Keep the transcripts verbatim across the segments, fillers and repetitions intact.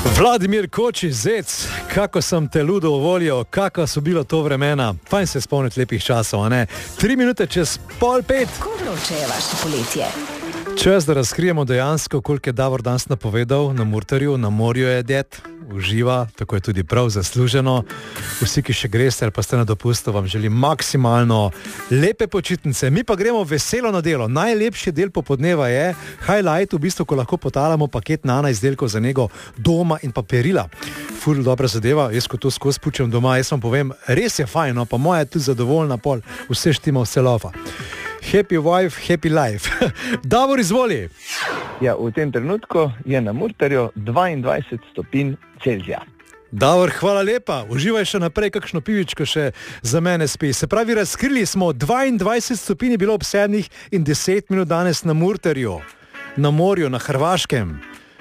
Vladimir Koči, Zec, kako sem te ludo uvolil, kako so bilo to vremena. Fajn se spomniti lepih časov, a ne? Tri minute čez pol pet. Kako vroče je vaše poletje? Čas, da razkrijemo dejansko, koliko je Davor danes napovedal na Murterju, na morju je ded, uživa, tako je tudi prav zasluženo. Vsi, ki še greste ali pa ste na dopustu, vam želim maksimalno lepe počitnice. Mi pa gremo veselo na delo. Najlepši del popodneva je highlight, v bistvu, ko lahko potalamo paket Nana izdelkov za njego doma in pa perila. Ful dobra zadeva, jaz ko to skozi pučem doma, jaz vam povem, res je fajn, no, pa moja je tudi zadovoljna pol, vse štima, vse lofa. Happy wife, happy life. Davor, izvoli. Ja, v tem trenutku je na Murterju dvaindvajset stopinj Celzija. Davor, hvala lepa. Uživaj še naprej, kakšno pivičko še za mene spi. Se pravi, razkrili smo dvaindvajset stopinj je bilo ob sedmih in deset minut danes na Murterju, na morju, na Hrvaškem.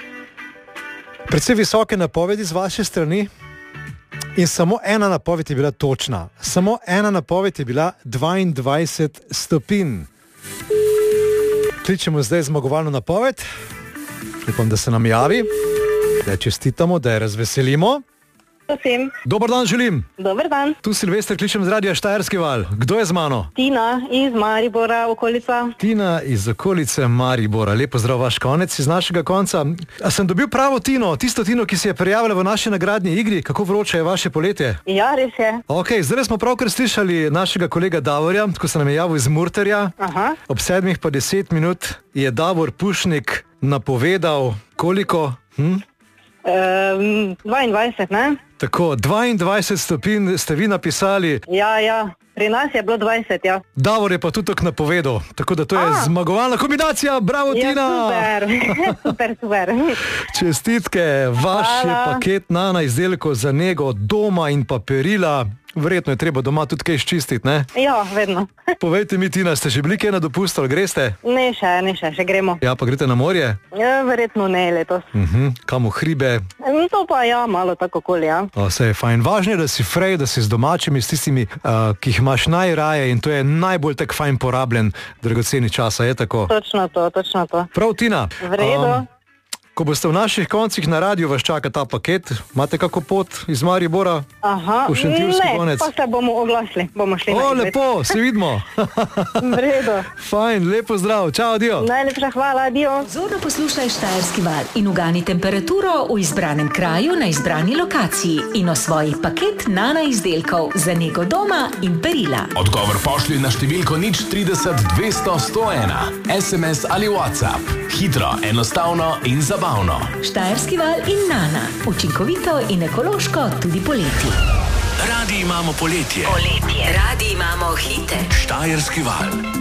Predvsej visoke napovedi z vaše strani. In samo ena napoved je bila točna. Samo ena napoved je bila dvaindvajset stopinj. Kličemo zdaj zmagovalno napoved. Upam, da se nam javi. Da čestitamo, da je razveselimo. Prosim. Dobar dan želim. Dobar dan. Tu Silvester, kličem z radia Štajerski val. Kdo je z mano? Tina iz Maribora, okolica. Tina iz okolice Maribora. Lepo zdrav, vaš konec iz našega konca. A sem dobil pravo Tino, tisto Tino, ki se je prijavila v naši nagradni igri? Kako vroče je vaše poletje? Ja, res je. Ok, zdaj smo pravkar slišali našega kolega Davorja, ko se nam je javil iz Murterja. Aha. Ob sedmih pa deset minut je Davor Pušnik napovedal koliko? Hm? Um, dvaindvajset, ne? Tako, dvaindvajset stopinj ste vi napisali. Ja, ja, pri nas je bilo dvajset, ja. Davor je pa tudi tako napovedal, tako da to je A. zmagovalna kombinacija. Bravo, Ja, Tina! super, super, super. Čestitke, vaš je Hvala. paket Nana izdelkov za nego doma in pa perila. Verjetno je treba doma tudi kaj ščistiti, ne? Ja, vedno. Povejte mi, Tina, ste že bili kaj na dopustu, ali greste? Ne še, ne še, še gremo. Ja, pa greste na morje? Ja, verjetno ne letos. Mhm, kam v hribe? Um, To pa ja, malo tako koli, ja. O, vse je fajn. Važno je, da si frej, da si z domačimi, s tistimi, uh, ki jih imaš najraje, in to je najbolj tak fajn porabljen dragoceni čas, je tako? Točno to, točno to. Prav, Tina. V redu. Um, ko boste v naših koncih na radiju, vas čaka ta paket. Imate kako pot iz Maribora? Aha, V Šentjurski ne, konec? pa se bomo oglasili, bomo šli O, na izlet. lepo, se vidimo. V redu. Fajn, lepo zdrav, čau, adio. Najlepša hvala, adio. Zorno poslušaj Štajerski val in ugani temperaturo v izbranem kraju na izbrani lokaciji in osvoji paket Nana izdelkov za nego doma in perila. Odgovor pošlji na številko nič trideset dvesto sto ena. es em es ali WhatsApp. Hitro, enostavno in zabavno. Štajerski val in Nana. Učinkovito in ekološko tudi poleti. Radi imamo poletje. Poletje. Radi imamo hite. Štajerski val.